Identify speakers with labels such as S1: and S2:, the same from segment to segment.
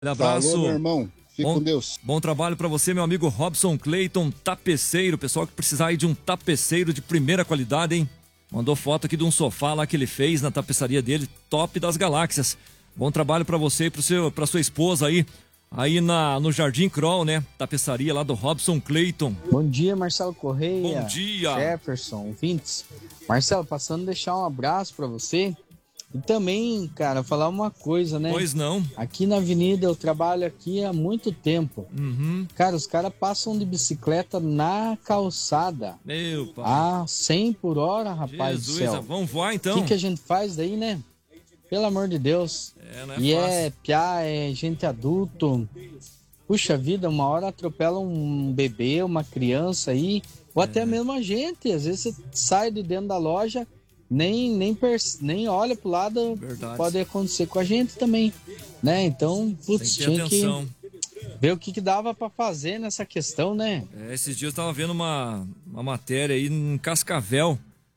S1: Abraço.
S2: Falou, meu irmão. Fique com Deus.
S1: Bom trabalho para você, meu amigo Robson Clayton, tapeceiro. Pessoal que precisar aí de um tapeceiro de primeira qualidade, hein? Mandou foto aqui de um sofá lá que ele fez na tapeçaria dele, top das galáxias. Bom trabalho para você e para sua esposa aí no Jardim Kroll, né? Tapeçaria lá do Robson Clayton.
S3: Bom dia, Marcelo Correia.
S1: Bom dia.
S3: Jefferson, Vintes. Marcelo, passando a deixar um abraço para você. E também, cara, falar uma coisa, né?
S1: Pois não.
S3: Aqui na avenida, eu trabalho aqui há muito tempo.
S1: Uhum.
S3: Cara, os caras passam de bicicleta na calçada.
S1: Meu pai.
S3: Ah, 100 por hora, rapaz
S1: Jesus,
S3: do céu.
S1: vamos voar então.
S3: O que a gente faz daí, né? Pelo amor de Deus.
S1: Não é
S3: e
S1: fácil.
S3: é piá, é gente adulto. Puxa vida, uma hora atropela um bebê, uma criança aí. Ou até mesmo a gente. Às vezes você sai de dentro da loja... Nem olha pro lado. Verdade. Pode acontecer com a gente também, né? Então, putz, tinha que ver o que dava para fazer nessa questão, né?
S1: Esses dias eu tava vendo uma matéria aí em Cascavel,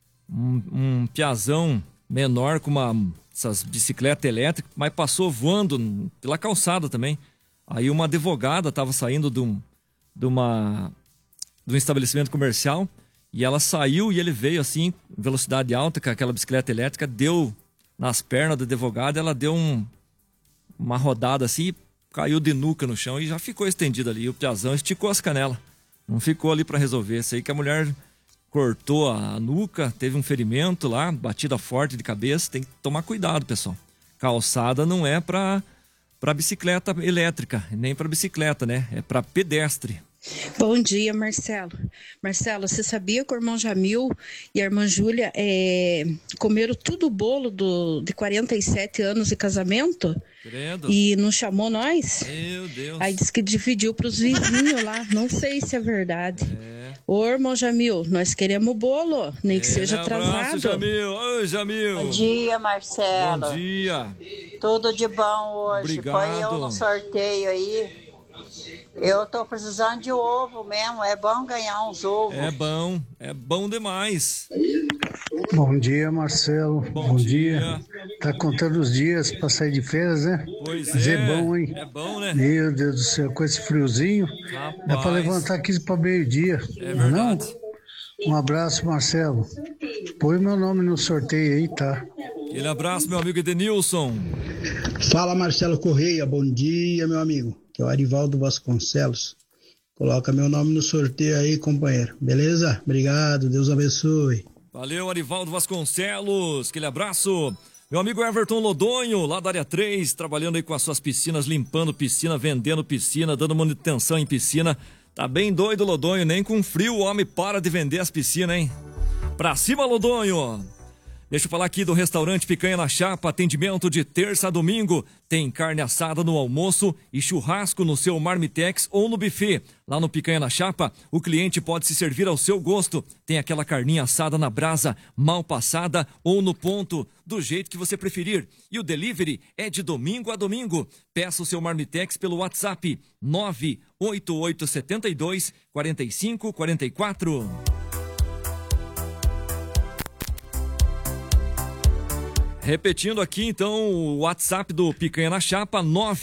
S1: um piazão menor com essas bicicletas elétricas, mas passou voando pela calçada também. Aí uma advogada tava saindo de um estabelecimento comercial. E ela saiu e ele veio assim, velocidade alta, com aquela bicicleta elétrica, deu nas pernas da advogada, ela deu uma rodada assim, caiu de nuca no chão e já ficou estendida ali. E o piazão esticou as canelas. Não ficou ali para resolver. Isso aí que a mulher cortou a nuca, teve um ferimento lá, batida forte de cabeça. Tem que tomar cuidado, pessoal. Calçada não é para bicicleta elétrica, nem para bicicleta, né? É para pedestre.
S4: Bom dia, Marcelo. Marcelo, você sabia que o irmão Jamil e a irmã Júlia comeram tudo o bolo de 47 anos de casamento?
S1: Credo.
S4: E não chamou nós?
S1: Meu Deus.
S4: Aí disse que dividiu para os vizinhos lá. Não sei se é verdade. Ô, irmão Jamil, nós queremos o bolo, nem que seja atrasado.
S1: Abraço, Jamil. Oi, Jamil.
S5: Bom dia, Marcelo.
S1: Bom dia.
S5: Tudo de bom hoje.
S1: Obrigado.
S5: Põe eu no sorteio aí. Eu tô precisando de ovo mesmo, é bom ganhar uns ovos.
S1: É bom demais.
S6: Bom dia, Marcelo.
S1: Bom dia.
S6: Tá contando os dias pra sair de férias, né?
S1: Pois
S6: Mas
S1: é.
S6: bom, hein?
S1: É bom, né?
S6: Meu Deus do céu, com esse friozinho,
S1: Rapaz.
S6: dá pra levantar aqui pra meio-dia.
S1: É verdade.
S6: Não? Um abraço, Marcelo. Põe meu nome no sorteio aí, tá?
S1: Aquele abraço, meu amigo Edenilson.
S7: Fala, Marcelo Correia. Bom dia, meu amigo. Que é o Arivaldo Vasconcelos. Coloca meu nome no sorteio aí, companheiro. Beleza? Obrigado, Deus abençoe.
S1: Valeu, Arivaldo Vasconcelos. Aquele abraço. Meu amigo Everton Lodonho, lá da área 3, trabalhando aí com as suas piscinas, limpando piscina, vendendo piscina, dando manutenção em piscina. Tá bem doido, Lodonho. Nem com frio o homem para de vender as piscinas, hein? Pra cima, Lodonho! Deixa eu falar aqui do restaurante Picanha na Chapa, atendimento de terça a domingo. Tem carne assada no almoço e churrasco no seu marmitex ou no buffet. Lá no Picanha na Chapa, o cliente pode se servir ao seu gosto. Tem aquela carninha assada na brasa, mal passada ou no ponto, do jeito que você preferir. E o delivery é de domingo a domingo. Peça o seu marmitex pelo WhatsApp 98872 4544. Repetindo aqui, então, o WhatsApp do Picanha na Chapa,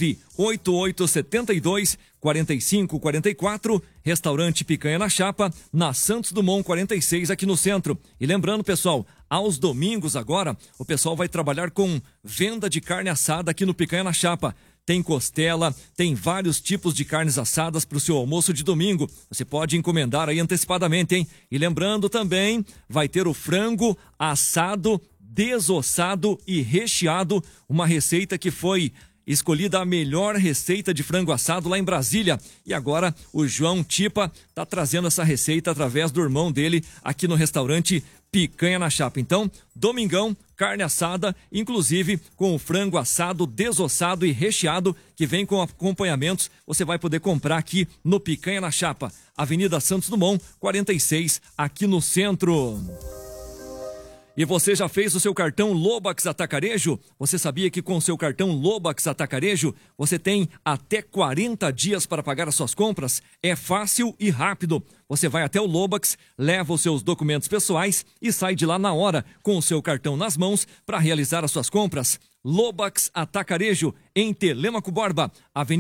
S1: 98872-4544, restaurante Picanha na Chapa, na Santos Dumont 46, aqui no centro. E lembrando, pessoal, aos domingos agora, o pessoal vai trabalhar com venda de carne assada aqui no Picanha na Chapa. Tem costela, tem vários tipos de carnes assadas para o seu almoço de domingo. Você pode encomendar aí antecipadamente, hein? E lembrando também, vai ter o frango assado, desossado e recheado, uma receita que foi escolhida a melhor receita de frango assado lá em Brasília. E agora o João Tipa tá trazendo essa receita através do irmão dele aqui no restaurante Picanha na Chapa. Então, domingão, carne assada, inclusive com o frango assado, desossado e recheado, que vem com acompanhamentos, você vai poder comprar aqui no Picanha na Chapa, Avenida Santos Dumont, 46, aqui no centro. E você já fez o seu cartão Lobax Atacarejo? Você sabia que com o seu cartão Lobax Atacarejo, você tem até 40 dias para pagar as suas compras? É fácil e rápido. Você vai até o Lobax, leva os seus documentos pessoais e sai de lá na hora com o seu cartão nas mãos para realizar as suas compras. Lobax Atacarejo, em Telêmaco Borba, Avenida